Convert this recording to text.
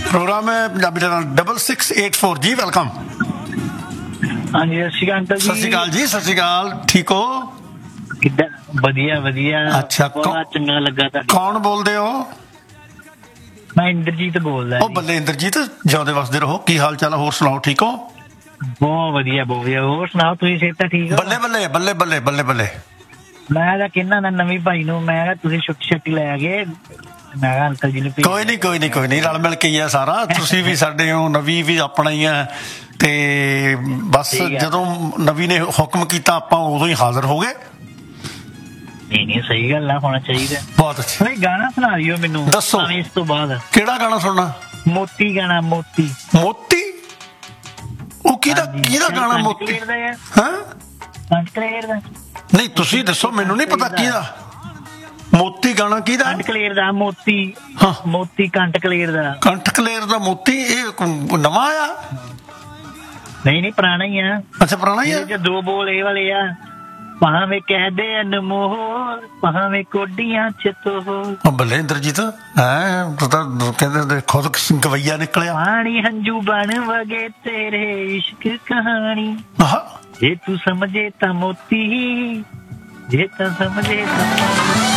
Programme ਹੈ ਪੰਜਾਬੀ ਦਾ 6684 ਜੀ। Welcome. ਹਾਂਜੀ ਸਤਿ ਸ਼੍ਰੀ ਅਕਾਲ ਅੰਕਲ ਜੀ। ਸਤਿ ਸ਼੍ਰੀ ਅਕਾਲ ਜੀ। ਸਤਿ ਸ਼੍ਰੀ ਅਕਾਲ। ਠੀਕ ਹੋ? ਕਿੱਦਾਂ? ਵਧੀਆ ਵਧੀਆ। ਅੱਛਾ, ਬਹੁਤ ਚੰਗਾ ਲੱਗਾ ਤੁਹਾਡਾ। ਕੌਣ ਬੋਲਦੇ ਹੋ? ਮੈਂ ਇੰਦਰਜੀਤ ਬੋਲਦਾ। ਉਹ ਬੱਲੇ ਇੰਦਰਜੀਤ, ਜਿਉਂਦੇ ਵਸਦੇ ਰਹੋ। ਕੀ ਹਾਲ ਚਾਲ? ਹੋਰ ਸੁਣਾਓ, ਠੀਕ ਹੋ? ਬਹੁਤ ਵਧੀਆ ਬਹੁਤ ਵਧੀਆ। ਹੋਰ ਸੁਣਾਓ, ਤੁਸੀਂ ਸਿਹਤ ਠੀਕ ਹੋ? ਬੱਲੇ ਬੱਲੇ ਬੱਲੇ ਬੱਲੇ ਬੱਲੇ ਬੱਲੇ। ਮੈਂ ਤਾਂ ਕਹਿੰਦਾ ਨਾ ਨਵੀਂ ਭਾਈ ਨੂੰ, ਮੈਂ ਕਿਹਾ ਤੁਸੀਂ ਛੁੱਟੀ ਛੱਟੀ ਲੈ ਗਏ, ਮੈਂ ਕਿਹਾ ਅੰਕਲ ਜੀ ਨੂੰ ਭੇਜ। ਕੋਈ ਨਹੀਂ ਕੋਈ ਨਹੀਂ ਕੋਈ ਨਹੀਂ, ਰਲ ਮਿਲ ਕੇ ਹੀ ਆ ਸਾਰਾ। ਤੁਸੀਂ ਵੀ ਸਾਡੇ ਹੋ, ਨਵੀਂ ਵੀ ਆਪਣਾ ਹੀ ਹੈ। ਤੇ ਬਸ ਜਦੋਂ ਨਵੀਂ ਨੇ ਹੁਕਮ ਕੀਤਾ ਆਪਾਂ ਉਦੋਂ ਹੀ ਹਾਜ਼ਰ ਹੋ ਗਏ। ਨਹੀਂ ਨਹੀਂ, ਸਹੀ ਗੱਲ ਆ, ਹੋਣਾ ਚਾਹੀਦਾ। ਬਹੁਤ ਅੱਛਾ। ਗਾਣਾ ਸੁਣਾ ਦਿਓ ਮੈਨੂੰ। ਦੱਸੋ ਇਸ ਤੋਂ ਬਾਅਦ ਕਿਹੜਾ ਗਾਣਾ ਸੁਣਨਾ? ਮੋਤੀ ਗਾਣਾ। ਮੋਤੀ ਮੋਤੀ? ਉਹ ਕਿਹਦਾ ਗਾਣਾ ਮੋਤੀ? ਹਾਂ ਕੰਠ ਕਲੇਰ ਦਾ। ਨਹੀਂ ਤੁਸੀਂ ਦੱਸੋ, ਮੈਨੂੰ ਨਹੀਂ ਪਤਾ ਕਿਹਦਾ ਮੋਤੀ ਗਾਣਾ। ਕਿਹਦਾ? ਕੰਠ ਕਲੇਰ ਦਾ ਮੋਤੀ। ਹਾਂ, ਮੋਤੀ ਕੰਠ ਕਲੇਰ ਦਾ। ਕੰਠ ਕਲੇਰ ਦਾ ਮੋਤੀ। ਇਹ ਨਵਾਂ ਆ? ਨਹੀਂ ਨਹੀਂ, ਪੁਰਾਣਾ ਹੀ ਆ। ਅੱਛਾ, ਪੁਰਾਣਾ ਹੀ ਆ। ਦੋ ਬੋਲ ਇਹ ਵਾਲੇ ਆ, ਭਾਵੇਂ ਕਹਦੇ ਅਨਮੋਲ, ਭਾਵੇਂ ਕੋਡੀਆਂ ਚ ਤੋ। ਬੱਲੇ ਇੰਦਰਜੀਤ, ਹੈ ਤਾਂ ਕਹਿੰਦੇ ਖੁਦ ਗਵਈਆ ਨਿਕਲਿਆ। ਪਾਣੀ ਹੰਝੂ ਬਣ ਵਗੇ ਤੇਰੇ ਇਸ਼ਕ ਕਹਾਣੀ, ਜੇ ਤੂੰ ਸਮਝੇ ਤਾਂ ਮੋਤੀ, ਜੇ ਤਾਂ ਸਮਝੇ ਤਾਂ